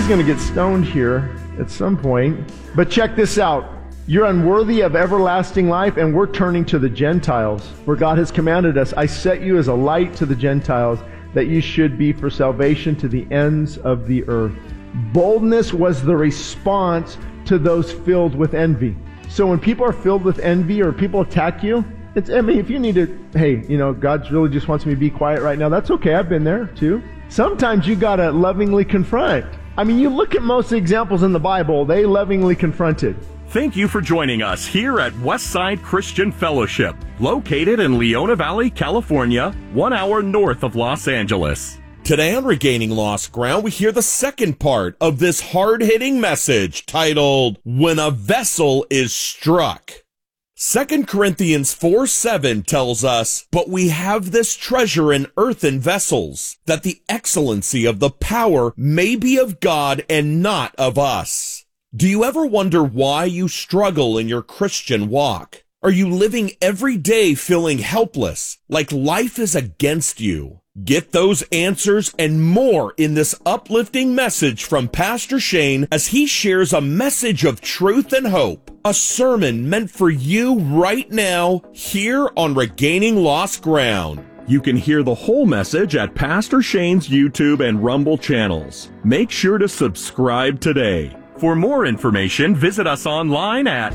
He's going to get stoned here at some point. But check this out. You're unworthy of everlasting life, and we're turning to the Gentiles, where God has commanded us, I set you as a light to the Gentiles, that you should be for salvation to the ends of the earth. Boldness was the response to those filled with envy. So when people are filled with envy or people attack you, if you need to, hey, God really just wants me to be quiet right now, that's okay. I've been there too. Sometimes you got to lovingly confront. You look at most examples in the Bible, they lovingly confronted. Thank you for joining us here at Westside Christian Fellowship, located in Leona Valley, California, 1 hour north of Los Angeles. Today on Regaining Lost Ground, we hear the second part of this hard-hitting message titled, When a Vessel is Struck. 2 Corinthians 4:7 tells us, But we have this treasure in earthen vessels, that the excellency of the power may be of God and not of us. Do you ever wonder why you struggle in your Christian walk? Are you living every day feeling helpless, like life is against you? Get those answers and more in this uplifting message from Pastor Shane as he shares a message of truth and hope, a sermon meant for you right now here on Regaining Lost Ground. You can hear the whole message at Pastor Shane's YouTube and Rumble channels. Make sure to subscribe today. For more information, visit us online at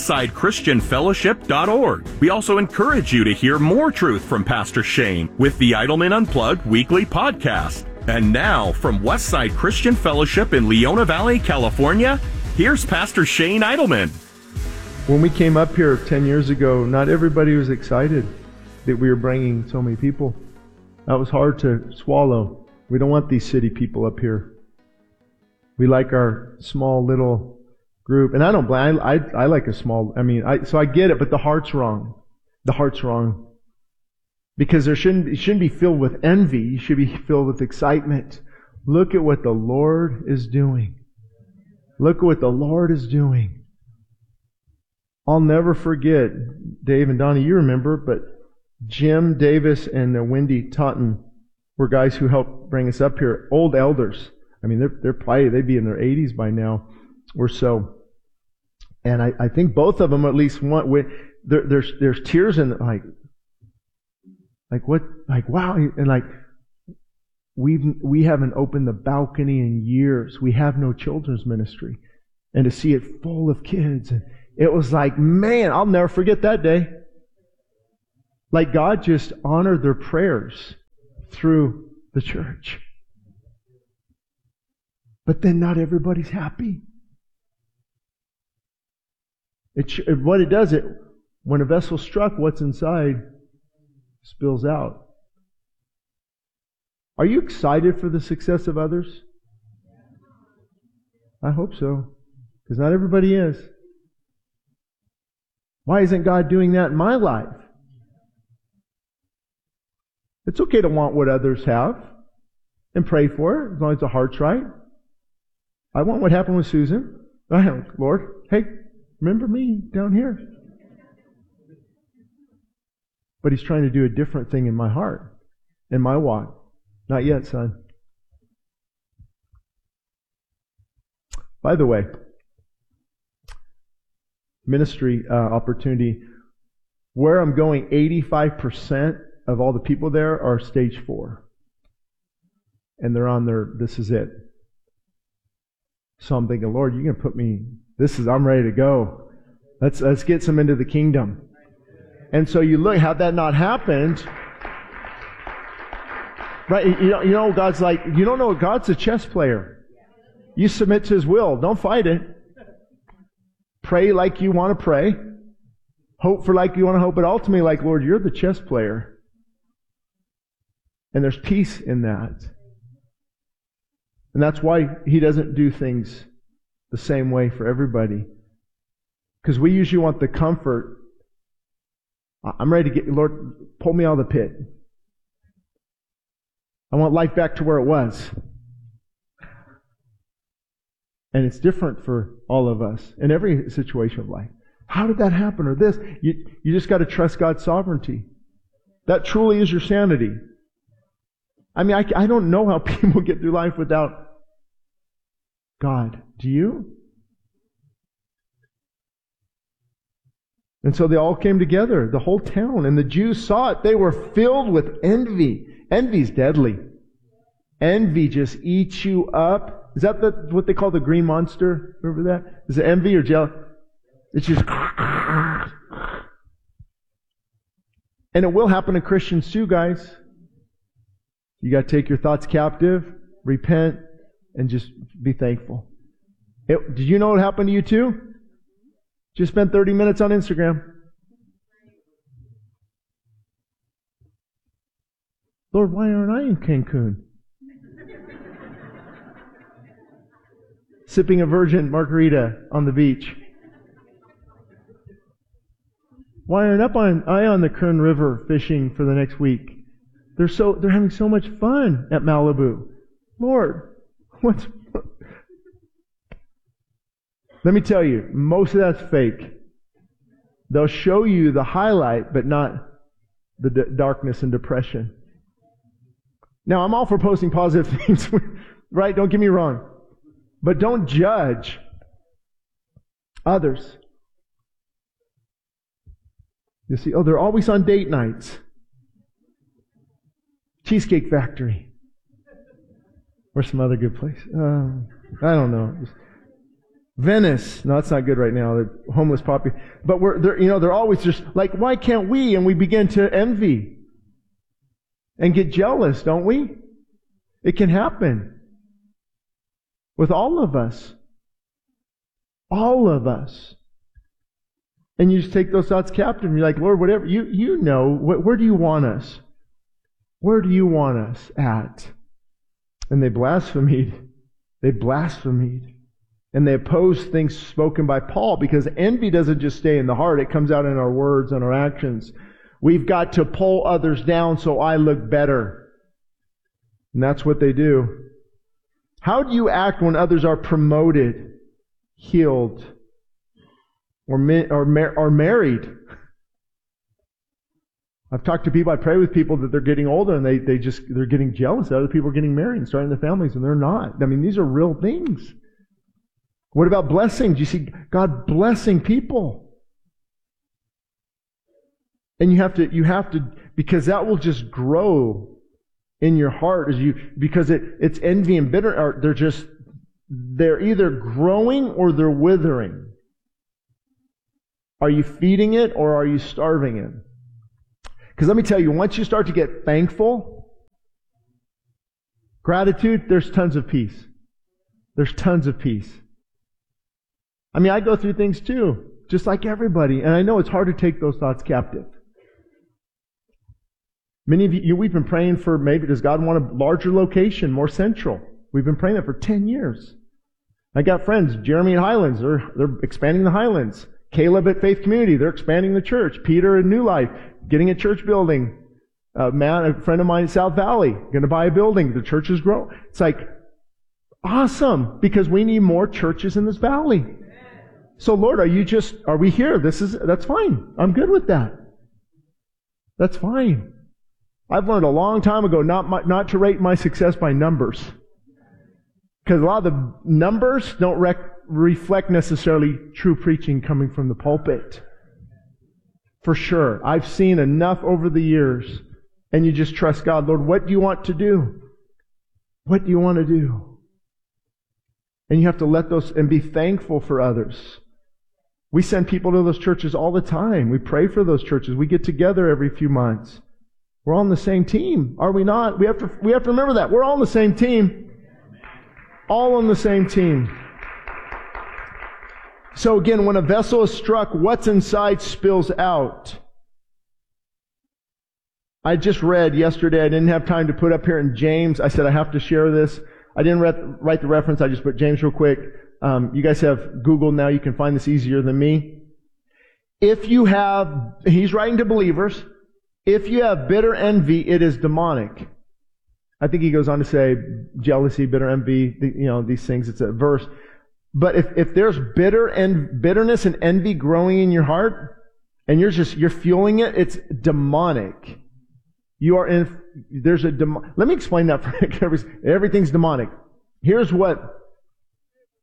westsidechristianfellowship.org. We also encourage you to hear more truth from Pastor Shane with the Idleman Unplugged weekly podcast. And now, from Westside Christian Fellowship in Leona Valley, California, here's Pastor Shane Idleman. When we came up here 10 years ago, not everybody was excited that we were bringing so many people. That was hard to swallow. We don't want these city people up here. We like our small little group. And I don't blame, I like a small, so I get it, but the heart's wrong. The heart's wrong. Because it shouldn't be filled with envy. You should be filled with excitement. Look at what the Lord is doing. Look at what the Lord is doing. I'll never forget, Dave and Donnie, you remember, but Jim Davis and Wendy Totten were guys who helped bring us up here, old elders. They're probably, they'd be in their 80s by now or so. And I think both of them at least want, there's tears in wow. And we haven't opened the balcony in years. We have no children's ministry. And to see it full of kids, and it was like, man, I'll never forget that day. Like God just honored their prayers through the church. But then not everybody's happy. What it does, when a vessel's struck, what's inside spills out. Are you excited for the success of others? I hope so. Because not everybody is. Why isn't God doing that in my life? It's okay to want what others have and pray for it, as long as the heart's right. I want what happened with Susan. Lord, hey, remember me down here. But He's trying to do a different thing in my heart, in my walk. Not yet, son. By the way, ministry opportunity, where I'm going, 85% of all the people there are stage 4. And they're on this is it. So I'm thinking, Lord, you're going to put me, I'm ready to go. Let's get some into the kingdom. And so you look, had that not happened, right? You know, God's like, you don't know, God's a chess player. You submit to His will. Don't fight it. Pray like you want to pray. Hope for like you want to hope. But ultimately, like, Lord, you're the chess player. And there's peace in that. And that's why He doesn't do things the same way for everybody. Because we usually want the comfort. I'm ready to get, Lord, pull me out of the pit. I want life back to where it was. And it's different for all of us in every situation of life. How did that happen? Or this? You just got to trust God's sovereignty. That truly is your sanity. I don't know how people get through life without God. Do you? And so they all came together, the whole town, and the Jews saw it. They were filled with envy. Envy's deadly. Envy just eats you up. Is that what they call the green monster? Remember that? Is it envy or jealousy? It's just... And it will happen to Christians too, guys. You got to take your thoughts captive, repent, and just be thankful. Did you know what happened to you too? Just spent 30 minutes on Instagram. Lord, why aren't I in Cancun? Sipping a virgin margarita on the beach. Why aren't I on the Kern River fishing for the next week? They're having so much fun at Malibu. Lord, let me tell you, most of that's fake. They'll show you the highlight, but not the darkness and depression. Now, I'm all for posting positive things, right? Don't get me wrong. But don't judge others. You see, they're always on date nights. Cheesecake Factory. Or some other good place. I don't know. Venice. No, that's not good right now. The homeless population. But they're always just like, why can't we? And we begin to envy and get jealous, don't we? It can happen with all of us. All of us. And you just take those thoughts captive and you're like, Lord, whatever, you know, where do you want us? Where do you want us at? And they blasphemed. They blasphemed. And they opposed things spoken by Paul, because envy doesn't just stay in the heart. It comes out in our words and our actions. We've got to pull others down so I look better. And that's what they do. How do you act when others are promoted, healed, or married? I've talked to people, I pray with people that they're getting older and they're getting jealous that other people are getting married and starting their families, and they're not. I mean, these are real things. What about blessings? You see God blessing people. And you have to, because that will just grow in your heart because it's envy and bitter, or they're either growing or they're withering. Are you feeding it or are you starving it? Because let me tell you, once you start to get thankful, gratitude, there's tons of peace. There's tons of peace. I mean, I go through things too, just like everybody, and I know it's hard to take those thoughts captive. Many of you, we've been praying for, maybe does God want a larger location, more central? We've been praying that for 10 years. I got friends, Jeremy at Highlands, they're expanding the Highlands. Caleb at Faith Community, they're expanding the church. Peter at New Life, getting a church building. A friend of mine in South Valley, going to buy a building. The church is growing. It's like, awesome, because we need more churches in this valley. So Lord, are we here? That's fine. I'm good with that. That's fine. I've learned a long time ago not to rate my success by numbers. Because a lot of the numbers don't reflect necessarily true preaching coming from the pulpit. For sure. I've seen enough over the years. And you just trust God. Lord, what do you want to do? What do you want to do? And you have to let those, and be thankful for others. We send people to those churches all the time. We pray for those churches. We get together every few months. We're all on the same team, are we not? We have to remember that. We're all on the same team. All on the same team. So again, when a vessel is struck, what's inside spills out. I just read yesterday, I didn't have time to put up here in James. I said I have to share this. I didn't write the reference, I just put James real quick. You guys have Google now, you can find this easier than me. He's writing to believers, if you have bitter envy, it is demonic. I think he goes on to say jealousy, bitter envy, these things, it's a verse. But if there's bitterness and envy growing in your heart, and you're fueling it, it's demonic. Let me explain that for everything's demonic. Here's what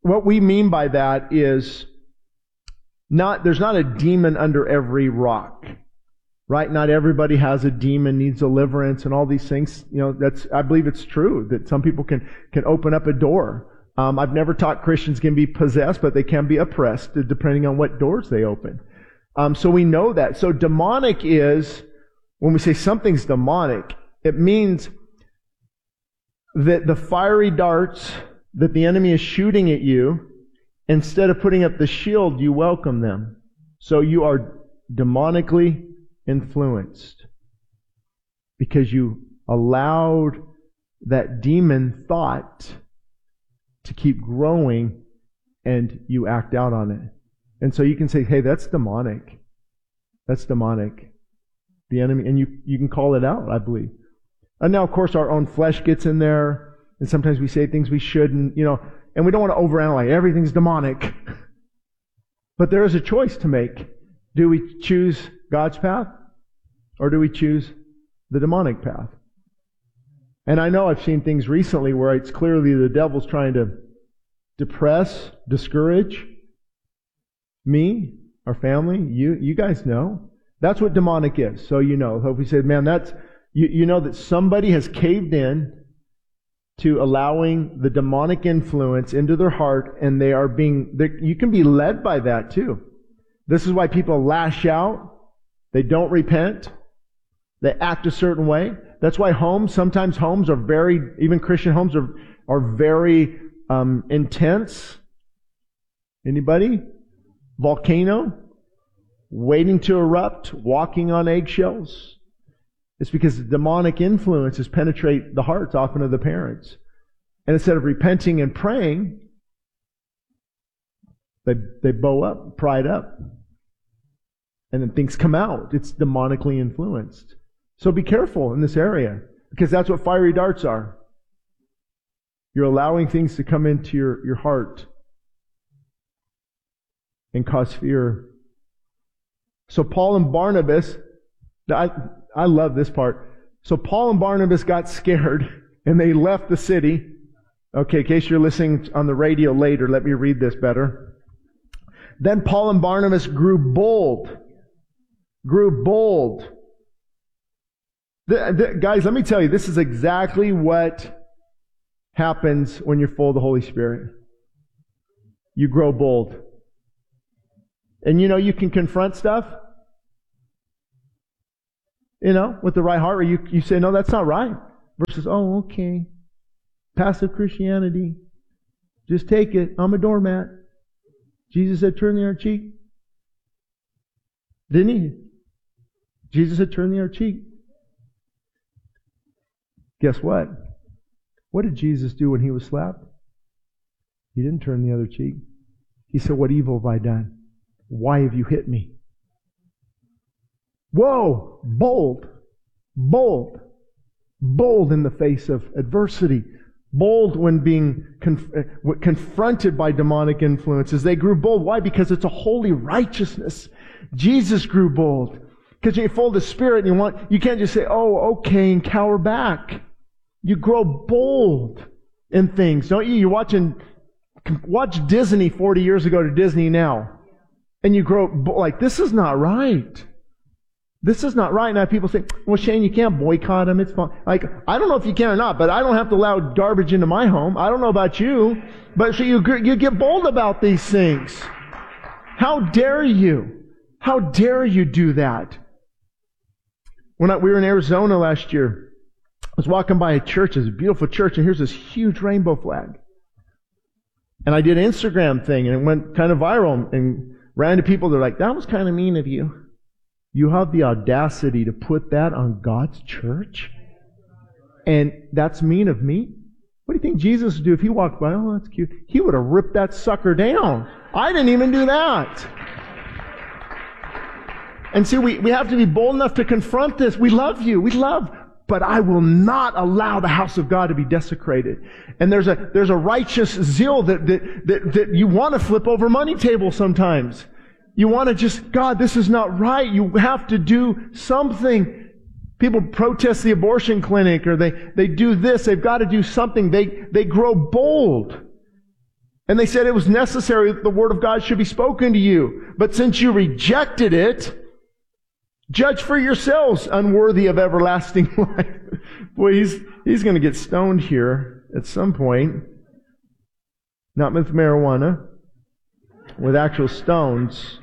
what we mean by that is there's not a demon under every rock, right? Not everybody has a demon, needs deliverance, and all these things. I believe it's true that some people can open up a door. I've never taught Christians can be possessed, but they can be oppressed depending on what doors they open. So we know that. So demonic is, when we say something's demonic, it means that the fiery darts that the enemy is shooting at you, instead of putting up the shield, you welcome them. So you are demonically influenced because you allowed that demon thought to keep growing and you act out on it. And so you can say, hey, that's demonic. That's demonic. The enemy, and you can call it out, I believe. And now, of course, our own flesh gets in there, and sometimes we say things we shouldn't, and we don't want to overanalyze. Everything's demonic. But there is a choice to make. Do we choose God's path, or do we choose the demonic path? And I know I've seen things recently where it's clearly the devil's trying to depress, discourage me, our family. You guys know. That's what demonic is. So So if we say, man, that's, you know that somebody has caved in to allowing the demonic influence into their heart, and you can be led by that too. This is why people lash out. They don't repent. They act a certain way. That's why sometimes homes are even Christian homes are very intense. Anybody? Volcano? Waiting to erupt? Walking on eggshells? It's because the demonic influences penetrate the hearts often of the parents. And instead of repenting and praying, they bow up, pride up. And then things come out. It's demonically influenced. So be careful in this area, because that's what fiery darts are. You're allowing things to come into your heart and cause fear. So Paul and Barnabas, I love this part. So Paul and Barnabas got scared and they left the city. Okay, in case you're listening on the radio later, let me read this better. Then Paul and Barnabas grew bold. Guys, let me tell you, this is exactly what happens when you're full of the Holy Spirit. You grow bold. And you can confront stuff, with the right heart, where you say, no, that's not right. Versus, oh, okay. Passive Christianity. Just take it. I'm a doormat. Jesus said, turn the other cheek. Didn't he? Jesus said, turn the other cheek. Guess what? What did Jesus do when he was slapped? He didn't turn the other cheek. He said, what evil have I done? Why have you hit me? Whoa! Bold in the face of adversity. Bold when being confronted by demonic influences. They grew bold. Why? Because it's a holy righteousness. Jesus grew bold. Because you're full of the Spirit and you can't just say, oh, okay, and cower back. You grow bold in things, don't you? Watch Disney 40 years ago to Disney now. And you grow like, this is not right. This is not right. Now people say, well, Shane, you can't boycott them. It's fine. Like, I don't know if you can or not, but I don't have to allow garbage into my home. I don't know about you. But so you get bold about these things. How dare you? How dare you do that? We were in Arizona last year. I was walking by a church. It's a beautiful church, and here's this huge rainbow flag. And I did an Instagram thing, and it went kind of viral, and ran into people. They're like, that was kind of mean of you. You have the audacity to put that on God's church? And that's mean of me? What do you think Jesus would do if he walked by? Oh, that's cute. He would have ripped that sucker down. I didn't even do that. And see, we have to be bold enough to confront this. We love you. But I will not allow the house of God to be desecrated. And there's a righteous zeal that you want to flip over money tables sometimes. You want to just, God, this is not right. You have to do something. People protest the abortion clinic, or they do this. They've got to do something. They grow bold. And they said it was necessary that the word of God should be spoken to you. But since you rejected it, judge for yourselves, unworthy of everlasting life. Boy, he's going to get stoned here at some point. Not with marijuana, with actual stones.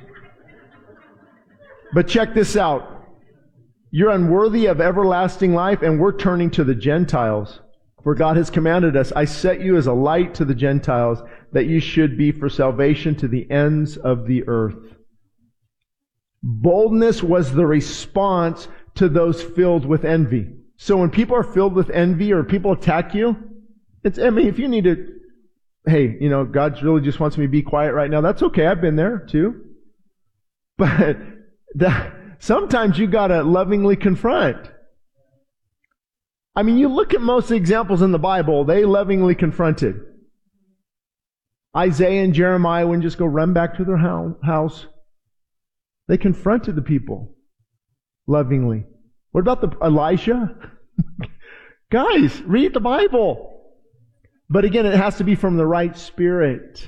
But check this out. You're unworthy of everlasting life, and we're turning to the Gentiles. For God has commanded us, I set you as a light to the Gentiles, that you should be for salvation to the ends of the earth. Boldness was the response to those filled with envy. So when people are filled with envy or people attack you, if you need to, hey, God really just wants me to be quiet right now, that's okay. I've been there too. But sometimes you gotta lovingly confront. You look at most of the examples in the Bible, they lovingly confronted. Isaiah and Jeremiah wouldn't just go run back to their house. They confronted the people lovingly. What about Elijah? Guys, read the Bible. But again, it has to be from the right spirit.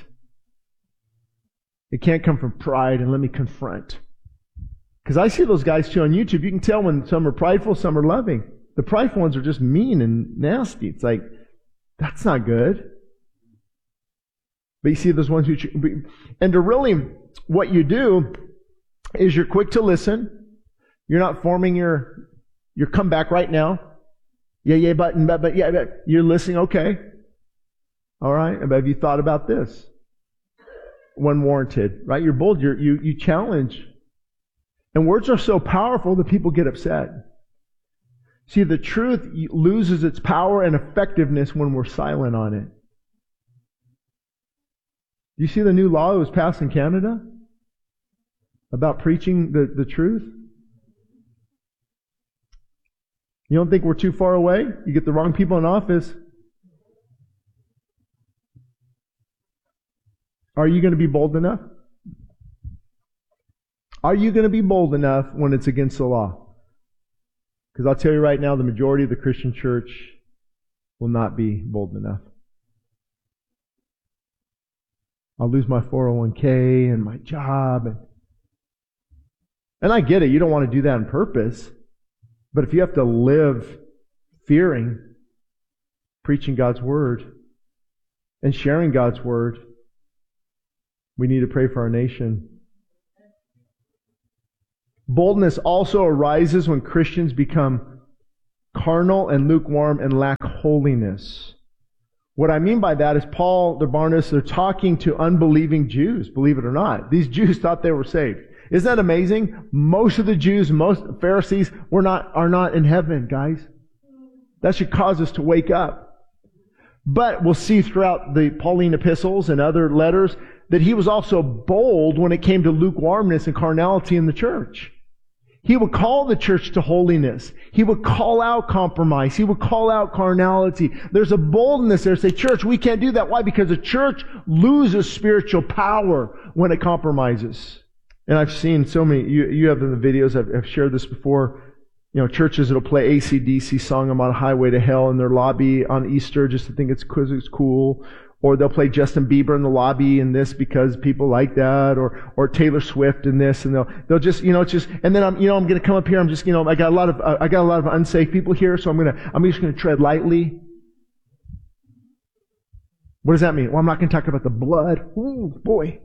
It can't come from pride and let me confront. Because I see those guys too on YouTube. You can tell when some are prideful, some are loving. The prideful ones are just mean and nasty. It's like, that's not good. But you see those ones and to really, what you do is you're quick to listen. You're not forming your comeback right now. Yeah, but you're listening, okay. All right, but have you thought about this? When warranted, right? You're bold, you challenge. And words are so powerful that people get upset. See, the truth loses its power and effectiveness when we're silent on it. Do you see the new law that was passed in Canada about preaching the truth? You don't think we're too far away? You get the wrong people in office. Are you going to be bold enough? Are you going to be bold enough when it's against the law? Because I'll tell you right now, the majority of the Christian church will not be bold enough. I'll lose my 401k and my job. And I get it. You don't want to do that on purpose. But if you have to live fearing, preaching God's Word, and sharing God's Word, we need to pray for our nation. Boldness also arises when Christians become carnal and lukewarm and lack holiness. What I mean by that is Paul, Barnabas, they're talking to unbelieving Jews, believe it or not. These Jews thought they were saved. Isn't that amazing? Most of the Jews, most Pharisees are not in heaven, guys. That should cause us to wake up. But we'll see throughout the Pauline epistles and other letters that he was also bold when it came to lukewarmness and carnality in the church. He would call the church to holiness. He would call out compromise. He would call out carnality. There's a boldness there to say, church, we can't do that. Why? Because the church loses spiritual power when it compromises. And I've seen so many, you have in the videos, I've shared this before, churches that'll play AC/DC song, I'm on a highway to hell in their lobby on Easter just to think it's cool. Or they'll play Justin Bieber in the lobby and this because people like that, or Taylor Swift and this, and they'll just, it's just, and then I'm going to come up here, I'm just, I got a lot of unsafe people here, so I'm just going to tread lightly. What does that mean? Well, I'm not going to talk about the blood. Ooh, boy.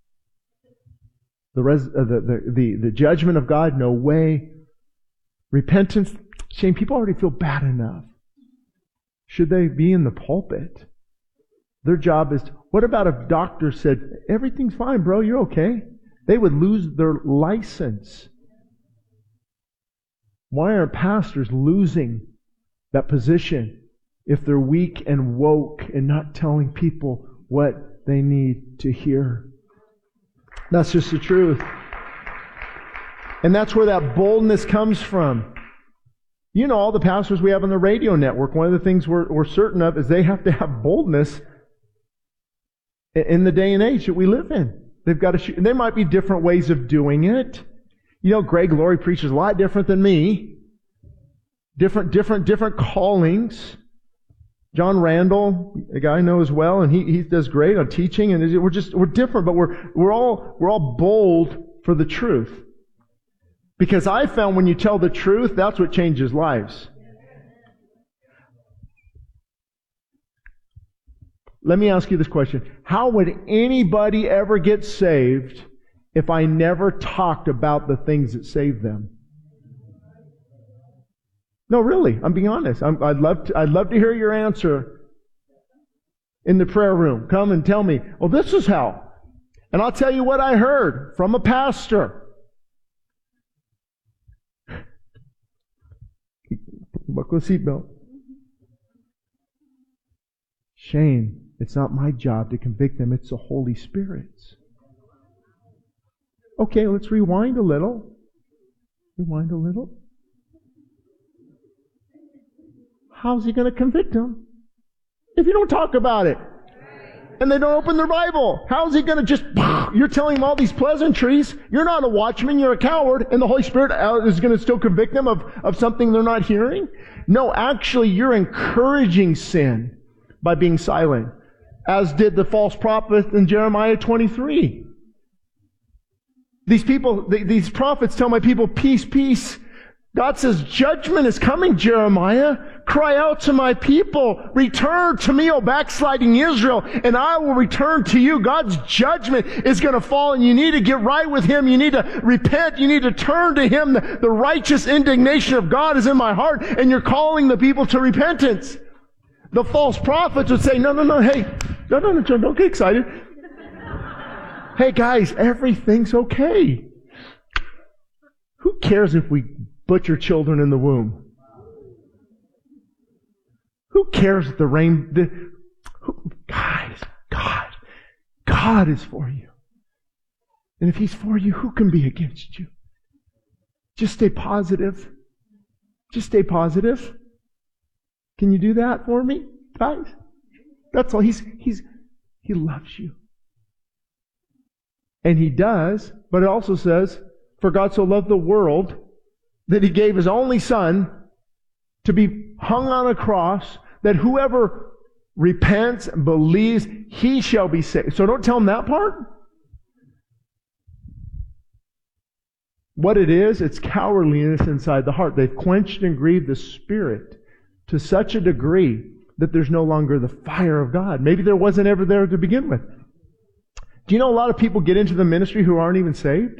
The judgment of God, no way. Repentance, shame, people already feel bad enough. Should they be in the pulpit? Their job is, what about if doctors said, everything's fine, bro, you're okay? They would lose their license. Why are pastors losing that position if they're weak and woke and not telling people what they need to hear? That's just the truth. And that's where that boldness comes from. All the pastors we have on the radio network, one of the things we're certain of is they have to have boldness in the day and age that we live in. They've got to there might be different ways of doing it. Greg Laurie preaches a lot different than me. Different callings. John Randall, a guy I know as well, and he does great on teaching, and we're different, but we're all bold for the truth. Because I found when you tell the truth, that's what changes lives. Let me ask you this question. How would anybody ever get saved if I never talked about the things that saved them? No, really, I'm being honest. I'd love to hear your answer in the prayer room. Come and tell me, oh, this is how. And I'll tell you what I heard from a pastor. Buckle the seatbelt. Shane, it's not my job to convict them. It's the Holy Spirit's. Okay, let's rewind a little. Rewind a little. How's he going to convict them if you don't talk about it? And they don't open their Bible. How's he going to just, you're telling them all these pleasantries. You're not a watchman, you're a coward, and the Holy Spirit is going to still convict them of something they're not hearing? No, actually, you're encouraging sin by being silent, as did the false prophet in Jeremiah 23. These prophets tell my people, peace, peace. God says, judgment is coming, Jeremiah. Cry out to my people. Return to me, O backsliding Israel, and I will return to you. God's judgment is going to fall, and you need to get right with Him. You need to repent. You need to turn to Him. The righteous indignation of God is in my heart, and you're calling the people to repentance. The false prophets would say, no, hey, no, don't get excited. Hey guys, everything's okay. Who cares if we butcher children in the womb? Who cares if the rain... Guys, God is for you. And if He's for you, who can be against you? Just stay positive. Just stay positive. Can you do that for me, guys? That's all. He loves you. And He does, but it also says, for God so loved the world that He gave His only Son to be hung on a cross, that whoever repents and believes, he shall be saved. So don't tell them that part. What it is, it's cowardliness inside the heart. They've quenched and grieved the Spirit to such a degree that there's no longer the fire of God. Maybe there wasn't ever there to begin with. Do you know a lot of people get into the ministry who aren't even saved?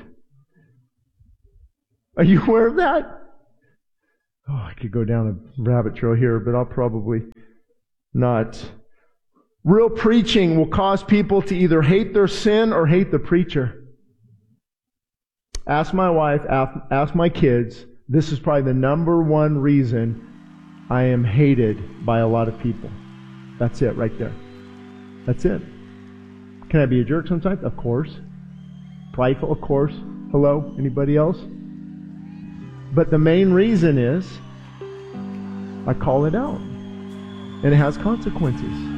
Are you aware of that? Oh, I could go down a rabbit trail here, but I'll probably not. Real preaching will cause people to either hate their sin or hate the preacher. Ask my wife, ask my kids. This is probably the number one reason I am hated by a lot of people. That's it right there. That's it. Can I be a jerk sometimes? Of course. Prideful? Of course. Hello? Anybody else? But the main reason is I call it out. And it has consequences.